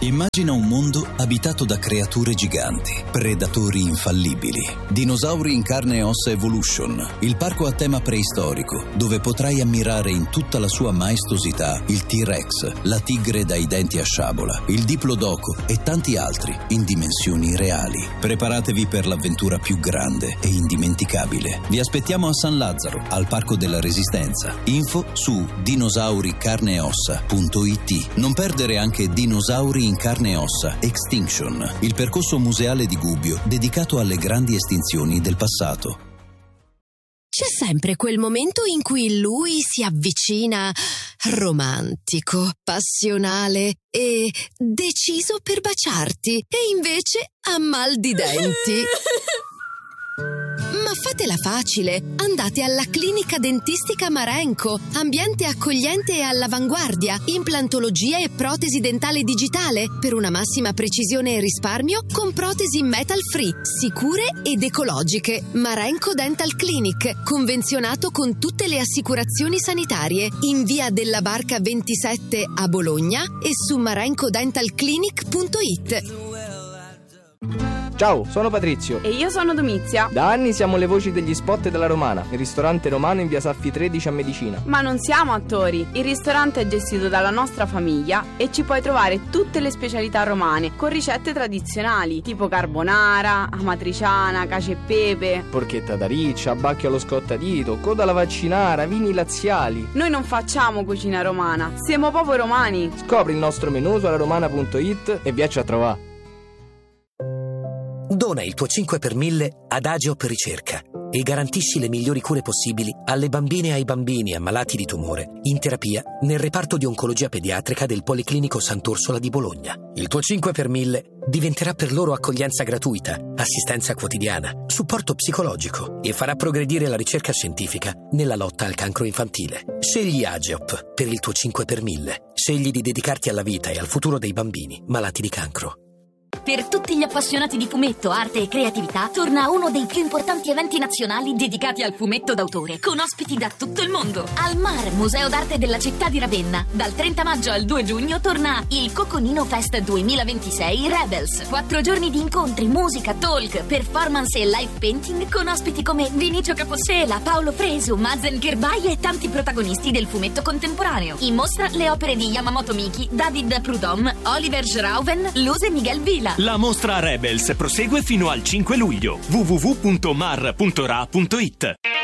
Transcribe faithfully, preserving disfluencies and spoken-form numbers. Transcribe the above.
Immagina un mondo abitato da creature giganti, predatori infallibili. Dinosauri in carne e ossa Evolution, il parco a tema preistorico, dove potrai ammirare in tutta la sua maestosità il T-Rex, la tigre dai denti a sciabola, il Diplodoco e tanti altri in dimensioni reali. Preparatevi per l'avventura più grande e indimenticabile. Vi aspettiamo a San Lazzaro, al Parco della Resistenza. Info su dinosauri carne e ossa punto it. Non perdere anche Dinosauri in carne e ossa Extinction, il percorso museale di Gubbio dedicato alle grandi estinzioni del passato. C'è sempre quel momento in cui lui si avvicina romantico, passionale e deciso per baciarti, e invece ha mal di denti. Ma fatela facile, andate alla clinica dentistica Marenco, ambiente accogliente e all'avanguardia, implantologia e protesi dentale digitale, per una massima precisione e risparmio con protesi metal free, sicure ed ecologiche. Marenco Dental Clinic, convenzionato con tutte le assicurazioni sanitarie, in via della Barca ventisette a Bologna e su marenco dental clinic punto it. Ciao, sono Patrizio. E io sono Domizia. Da anni siamo le voci degli spot della Romana, il ristorante romano in via Saffi tredici a Medicina. Ma non siamo attori. Il ristorante è gestito dalla nostra famiglia e ci puoi trovare tutte le specialità romane con ricette tradizionali tipo carbonara, amatriciana, cacio e pepe, porchetta da riccia, bacchio allo scottadito, coda alla vaccinara, vini laziali. Noi non facciamo cucina romana, siamo proprio romani. Scopri il nostro menù su alaromana punto it e viacci a trovare. Dona il tuo cinque per mille ad Ageop Ricerca e garantisci le migliori cure possibili alle bambine e ai bambini ammalati di tumore in terapia nel reparto di oncologia pediatrica del Policlinico Sant'Orsola di Bologna. Il tuo cinque per mille diventerà per loro accoglienza gratuita, assistenza quotidiana, supporto psicologico e farà progredire la ricerca scientifica nella lotta al cancro infantile. Scegli Ageop per il tuo cinque per mille. Scegli di dedicarti alla vita e al futuro dei bambini malati di cancro. Per tutti gli appassionati di fumetto, arte e creatività, torna uno dei più importanti eventi nazionali dedicati al fumetto d'autore, con ospiti da tutto il mondo. Al Mar, Museo d'Arte della città di Ravenna, dal trenta maggio al due giugno torna il Coconino Fest duemilaventisei Rebels. Quattro giorni di incontri, musica, talk, performance e live painting con ospiti come Vinicio Capossela, Paolo Fresu, Mazen Kerbai e tanti protagonisti del fumetto contemporaneo. In mostra le opere di Yamamoto Miki, David Prudhomme, Oliver Schrauven, Luz e Miguel Vila. La mostra Rebels prosegue fino al cinque luglio. w w w punto mar punto ra punto it.